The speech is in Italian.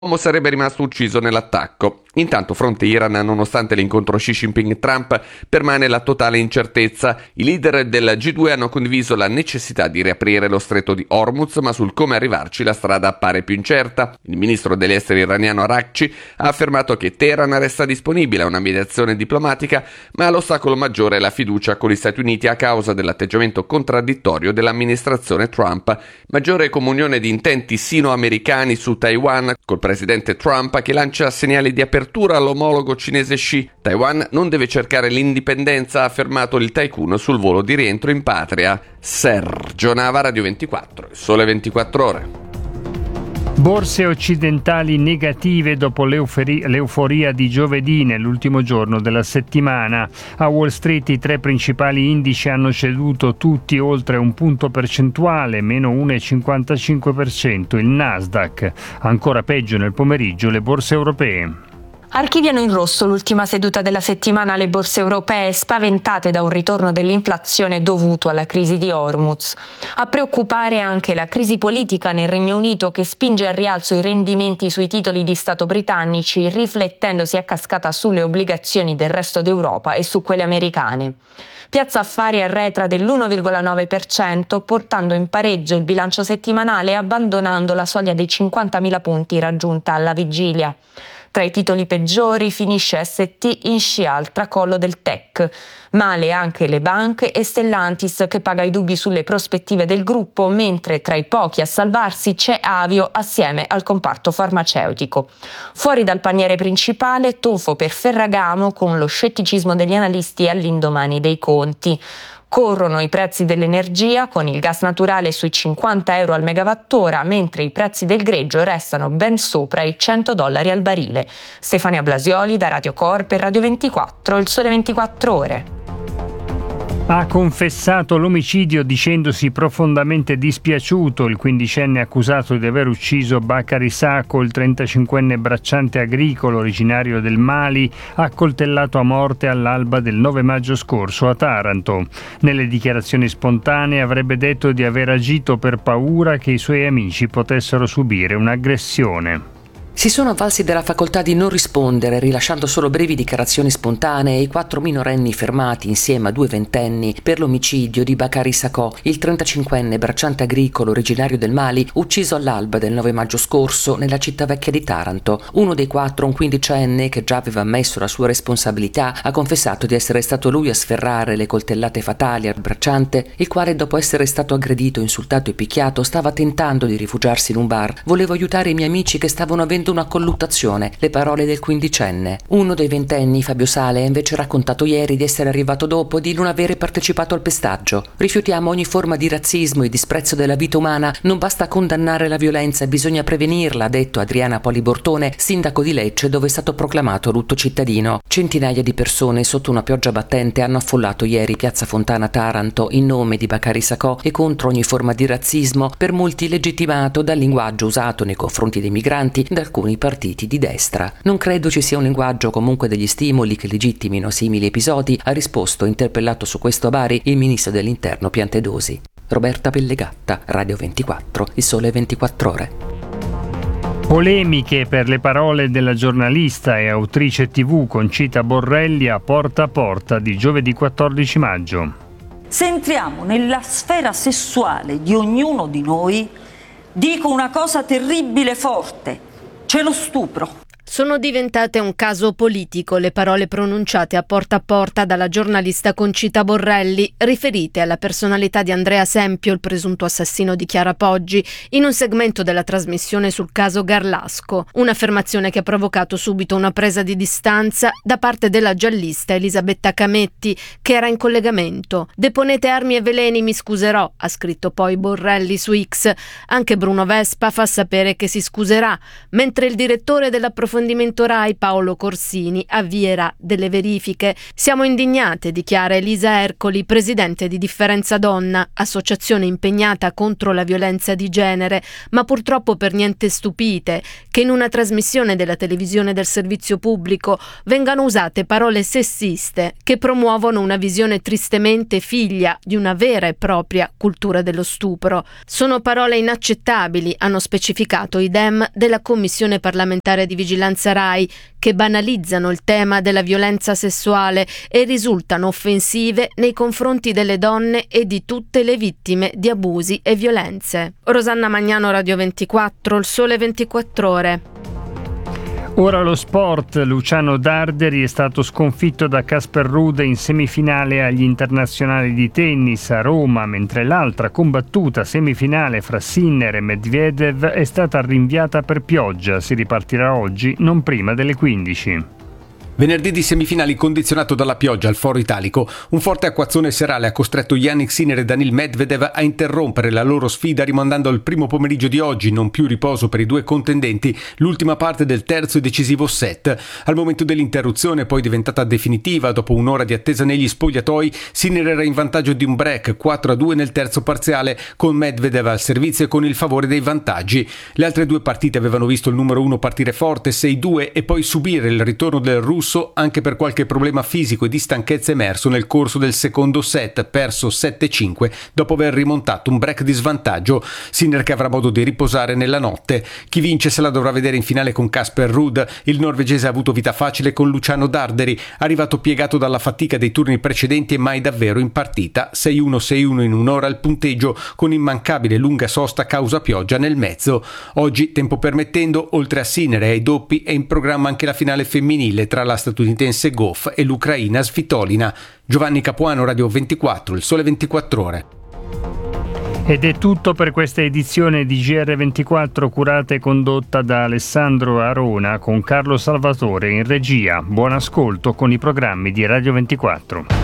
L'uomo sarebbe rimasto ucciso nell'attacco. Intanto, fronte Iran, nonostante l'incontro Xi Jinping-Trump, permane la totale incertezza. I leader del G2 hanno condiviso la necessità di riaprire lo stretto di Hormuz, ma sul come arrivarci la strada appare più incerta. Il ministro degli esteri iraniano Araghchi ha affermato che Teheran resta disponibile a una mediazione diplomatica, ma l'ostacolo maggiore è la fiducia con gli Stati Uniti a causa dell'atteggiamento contraddittorio dell'amministrazione Trump. Maggiore comunione di intenti sino-americani su Taiwan, col presidente Trump che lancia segnali di apertura all'omologo cinese Xi. Taiwan non deve cercare l'indipendenza, ha affermato il tycoon sul volo di rientro in patria. Sergio Nava, Radio 24, Sole 24 Ore. Borse occidentali negative dopo l'euforia di giovedì, nell'ultimo giorno della settimana. A Wall Street i tre principali indici hanno ceduto tutti oltre un punto percentuale, meno 1,55%. Il Nasdaq. Ancora peggio nel pomeriggio le borse europee. Archiviano in rosso l'ultima seduta della settimana le borse europee, spaventate da un ritorno dell'inflazione dovuto alla crisi di Hormuz. A preoccupare anche la crisi politica nel Regno Unito, che spinge al rialzo i rendimenti sui titoli di Stato britannici, riflettendosi a cascata sulle obbligazioni del resto d'Europa e su quelle americane. Piazza Affari arretra dell'1,9%, portando in pareggio il bilancio settimanale e abbandonando la soglia dei 50.000 punti raggiunta alla vigilia. Tra i titoli peggiori finisce ST in scia al tracollo del tech. Male anche le banche e Stellantis, che paga i dubbi sulle prospettive del gruppo, mentre tra i pochi a salvarsi c'è Avio assieme al comparto farmaceutico. Fuori dal paniere principale, tonfo per Ferragamo con lo scetticismo degli analisti all'indomani dei conti. Corrono i prezzi dell'energia, con il gas naturale sui 50 euro al megawattora, mentre i prezzi del greggio restano ben sopra i $100 al barile. Stefania Blasioli da Radio Corp e Radio 24, il Sole 24 Ore. Ha confessato l'omicidio dicendosi profondamente dispiaciuto il quindicenne accusato di aver ucciso Bakary Sako, il 35enne bracciante agricolo originario del Mali, accoltellato a morte all'alba del 9 maggio scorso a Taranto. Nelle dichiarazioni spontanee avrebbe detto di aver agito per paura che i suoi amici potessero subire un'aggressione. Si sono avvalsi della facoltà di non rispondere, rilasciando solo brevi dichiarazioni spontanee ai 4 minorenni fermati insieme a 2 ventenni per l'omicidio di Bakary Sako, il 35enne bracciante agricolo originario del Mali, ucciso all'alba del 9 maggio scorso nella città vecchia di Taranto. Uno dei 4, un quindicenne che già aveva ammesso la sua responsabilità, ha confessato di essere stato lui a sferrare le coltellate fatali al bracciante, il quale, dopo essere stato aggredito, insultato e picchiato, stava tentando di rifugiarsi in un bar. Volevo aiutare i miei amici che stavano avendo una colluttazione, le parole del quindicenne. Uno dei ventenni, Fabio Sale, ha invece raccontato ieri di essere arrivato dopo e di non avere partecipato al pestaggio. Rifiutiamo ogni forma di razzismo e disprezzo della vita umana, non basta condannare la violenza, bisogna prevenirla, ha detto Adriana Polibortone, sindaco di Lecce, dove è stato proclamato lutto cittadino. Centinaia di persone sotto una pioggia battente hanno affollato ieri Piazza Fontana Taranto in nome di Bakary Sako e contro ogni forma di razzismo, per molti legittimato dal linguaggio usato nei confronti dei migranti da alcuni partiti di destra. Non credo ci sia un linguaggio o comunque degli stimoli che legittimino simili episodi, ha risposto, interpellato su questo a Bari, il ministro dell'Interno Piantedosi. Roberta Pellegatta, Radio 24, il Sole 24 Ore. Polemiche per le parole della giornalista e autrice TV Concita Borrelli a Porta di giovedì 14 maggio. Se entriamo nella sfera sessuale di ognuno di noi, dico una cosa terribile forte: c'è lo stupro. Sono diventate un caso politico le parole pronunciate a Porta dalla giornalista Concita Borrelli, riferite alla personalità di Andrea Sempio, il presunto assassino di Chiara Poggi, in un segmento della trasmissione sul caso Garlasco. Un'affermazione che ha provocato subito una presa di distanza da parte della giallista Elisabetta Cametti, che era in collegamento. «Deponete armi e veleni, mi scuserò», ha scritto poi Borrelli su X. Anche Bruno Vespa fa sapere che si scuserà, mentre il direttore dell'approfondimento dell'approfondimento Rai Paolo Corsini avvierà delle verifiche. Siamo indignate, dichiara Elisa Ercoli, presidente di Differenza Donna, associazione impegnata contro la violenza di genere, ma purtroppo per niente stupite che in una trasmissione della televisione del servizio pubblico vengano usate parole sessiste che promuovono una visione tristemente figlia di una vera e propria cultura dello stupro. Sono parole inaccettabili, hanno specificato i Dem della Commissione parlamentare di vigilanza Rai, che banalizzano il tema della violenza sessuale e risultano offensive nei confronti delle donne e di tutte le vittime di abusi e violenze. Rosanna Magnano, Radio 24, Il Sole 24 Ore. Ora lo sport. Luciano Darderi è stato sconfitto da Casper Ruud in semifinale agli internazionali di tennis a Roma, mentre l'altra combattuta semifinale fra Sinner e Medvedev è stata rinviata per pioggia. Si ripartirà oggi, non prima delle 15. Venerdì di semifinali condizionato dalla pioggia al Foro Italico, un forte acquazzone serale ha costretto Jannik Sinner e Daniil Medvedev a interrompere la loro sfida rimandando al primo pomeriggio di oggi, non più riposo per i due contendenti, l'ultima parte del terzo e decisivo set. Al momento dell'interruzione, poi diventata definitiva, dopo un'ora di attesa negli spogliatoi, Sinner era in vantaggio di un break 4-2 nel terzo parziale, con Medvedev al servizio e con il favore dei vantaggi. Le altre due partite avevano visto il numero 1 partire forte 6-2 e poi subire il ritorno del russo anche per qualche problema fisico e di stanchezza emerso nel corso del secondo set, perso 7-5 dopo aver rimontato un break di svantaggio. Sinner che avrà modo di riposare nella notte. Chi vince se la dovrà vedere in finale con Casper Ruud. Il norvegese ha avuto vita facile con Luciano Darderi, arrivato piegato dalla fatica dei turni precedenti e mai davvero in partita. 6-1 in un'ora al punteggio, con immancabile lunga sosta causa pioggia nel mezzo. Oggi, tempo permettendo, oltre a Sinner e ai doppi, è in programma anche la finale femminile tra la statunitense Goff e l'ucraina Svitolina. Giovanni Capuano, Radio 24, Il Sole 24 Ore. Ed è tutto per questa edizione di GR24 curata e condotta da Alessandro Arona con Carlo Salvatore in regia. Buon ascolto con i programmi di Radio 24.